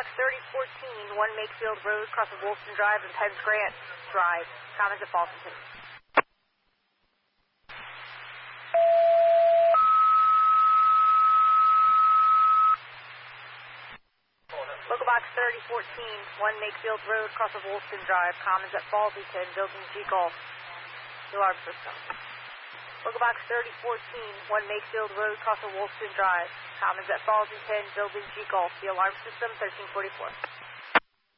3014, 1 Makefield Road, cross of Wolfson Drive and Pence Grant Drive. Comments at Falsington. Local box 3014, 1 Makefield Road, cross of Wolfson Drive. Comments at Falsington, building G Golf. The alarm system. Local box 3014, 1 Makefield Road, cross of Wolfson Drive. Comments at Falsington, building G Golf. The alarm system, 1344.